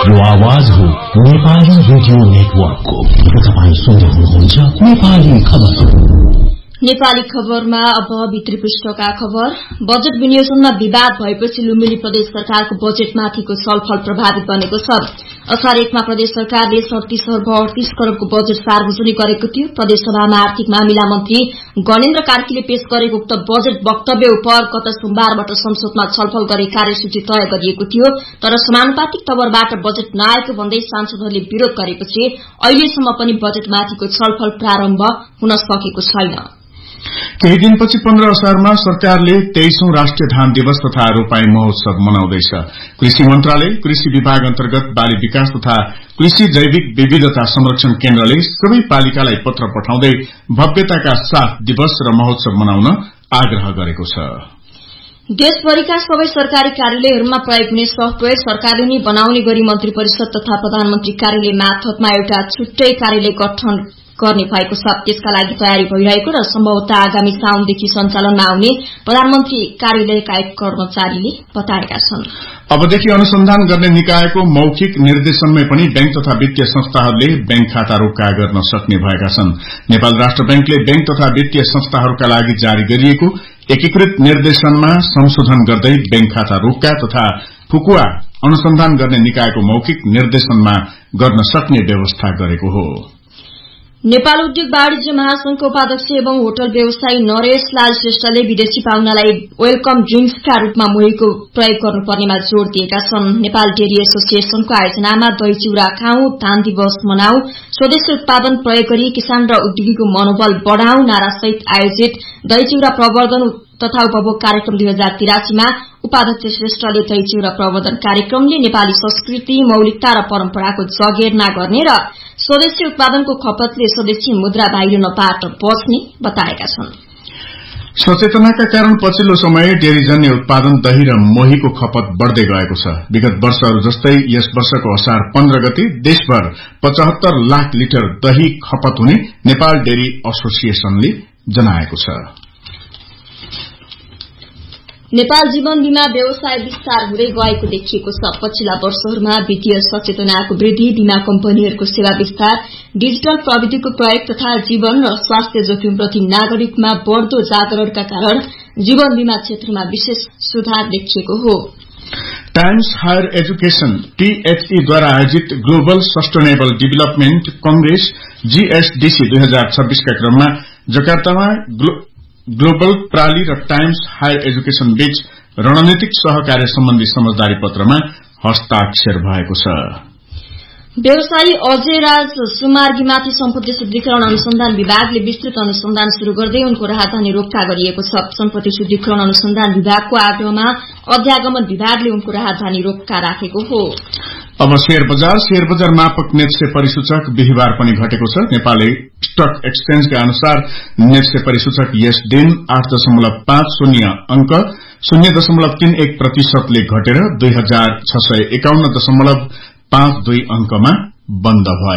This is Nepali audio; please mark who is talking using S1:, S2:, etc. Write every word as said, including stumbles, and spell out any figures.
S1: यो आवाज हो नेपाली रेडियो नेटवर्कको। तपाईं सुन्दै हुनुहुन्छ नेपाली खबर।
S2: नेपाली खबरमा अब भित्री पृष्ठका खबर। बजेट विनियोजनमा विवाद भएपछि लुम्बिनी प्रदेश सरकारको बजेटमाथिको छलफल प्रभावित बनेको छ। असार एकमा प्रदेश सरकारले सड़तीस अर्ब अड़तीस करोड़को बजेट सार्वजनिक गरेको थियो। प्रदेशसभामा आर्थिक मामिला मन्त्री गणेन्द्र कार्कीले पेश गरेको उक्त बजेट वक्तव्य उप गत सोमबारबाट संसदमा छलफल गरी कार्यसूची तय गरिएको थियो, तर समानुपातिक तवरबाट बजेट नआएको भन्दै सांसदहरूले विरोध गरेपछि अहिलेसम्म पनि बजेटमाथिको छलफल प्रारम्भ हुन सकेको छैन।
S3: केही दिनपछि पन्ध्र असारमा सरकारले तेइसौं राष्ट्रिय धान दिवस तथा रोपाई महोत्सव मनाउँदैछ। कृषि मन्त्रालय, कृषि विभाग अन्तर्गत बाली विकास तथा कृषि जैविक विविधता संरक्षण केन्द्रले सबै पालिकालाई पत्र पठाउँदै भव्यताका साथ दिवस र महोत्सव मनाउन आग्रह गरेको छ।
S2: देशभरिका सबै सरकारी कार्यालयहरूमा प्रयोग हुने सफ्टवेयर सरकारले नै बनाउने गरी मन्त्री परिषद तथा प्रधानमन्त्री कार्यालय मार्फतमा एउटा छुट्टै कार्यालय गठन गर्ने भएको छ। त्यसका लागि तयारी भइरहेको र सम्भवतः आगामी साउनदेखि सञ्चालनमा आउने प्रधानमन्त्री कार्यालयका एक कर्मचारीले बताएका छन्।
S3: अबदेखि अनुसन्धान गर्ने निकायको मौखिक निर्देशनमै पनि बैंक तथा वित्तीय संस्थाहरूले बैंक खाता रोक्का गर्न सक्ने भएका छन्। नेपाल राष्ट्र बैंकले बैंक तथा वित्तीय संस्थाहरूका लागि जारी गरिएको एकीकृत निर्देशनमा संशोधन गर्दै बैंक खाता रोक्का तथा फुकुवा अनुसन्धान गर्ने निकायको मौखिक निर्देशनमा गर्न सक्ने व्यवस्था गरेको हो।
S2: नेपाल उद्योग वाणिज्य महासंघको उपाध्यक्ष एवं होटल व्यवसायी नरेश लाल श्रेष्ठले विदेशी पाहुनालाई वेलकम ड्रिंक्सका रूपमा मोहीको प्रयोग गर्नुपर्नेमा जोड़ दिएका छन्। नेपाल डेरी एसोसिएशनको आयोजनामा दही चिउरा खाऊ, धान दिवस मनाऊ, स्वदेशी उत्पादन प्रयोग गरी किसान र उद्योगीको मनोबल बढ़ाऊ नारासहित आयोजित दही चिउरा प्रवर्धन तथा उपभोग कार्यक्रम दुई हजार तिरासीमा उपाध्यक्ष श्रेष्ठले दही चिउरा प्रवर्धन कार्यक्रमले नेपाली संस्कृति, मौलिकता र परम्पराको जगेर्ना गर्ने र स्वदेशी उत्पादनको खपतले स्वदेशी मुद्रा बाहिर नबाट बच्ने बताएका छन्।
S3: सचेतनाका कारण पछिल्लो समय डेरीजन्य उत्पादन दही र मोहीको खपत बढ़दै गएको छ। विगत वर्षहरू जस्तै यस वर्षको असार पन्ध्र गते देशभर पचहत्तर लाख लिटर दही खपत हुने नेपाल डेरी एसोसिएशनले जनाएको छ।
S2: नेपाल जीवन बीमा व्यवसाय विस्तार हुँदै गएको देखिएको छ। पछिल्ला वर्षहरूमा वित्तीय सचेतनाको वृद्धि, बीमा कम्पनीहरूको सेवा विस्तार, डिजिटल प्रविधिको प्रयोग तथा जीवन र स्वास्थ्य जोखिमप्रति नागरिकमा बढ़दो जागरणका कारण जीवन बीमा क्षेत्रमा विशेष सुधार देखिएको हो।
S3: टाइम्स हायर एजुकेशन टीएचई द्वारा आयोजित ग्लोबल सस्टेनेबल डेभलपमेन्ट कंग्रेस जीएसडीसी दुई हजार छब्बीसका क्रममा जकार्तामा ग्लोबल प्राली र टाइम्स हायर एजुकेशन बीच रणनीतिक सहकार्य सम्बन्धी समझदारी पत्रमा हस्ताक्षर भएको छ।
S2: व्यवसायी अजय राज सुमार्गीमाथि सम्पत्ति शुद्धिकरण अनुसन्धान विभागले विस्तृत अनुसन्धान शुरू गर्दै उनको राहदानी रोक्का गरिएको छ। सम्पत्ति शुद्धिकरण अनुसन्धान विभागको आग्रहमा अध्यागमन विभागले उनको राहदानी रोक्का राखेको हो।
S3: अब शेयर बजार शेयर बजार मापक नेप्से परिसूचक बिहिबार पनि घटेको छ। नेपाली स्टक एक्सचेन्जका अनुसार नेप्से परिसूचक यस दिन आठ दशमलव पाँच शून्य अंक शून्य दशमलव तीन एक प्रतिशतले घटेर दुई हजार छ सय एकाउन्न दशमलव पाँच दुई अंकमा बन्द भयो।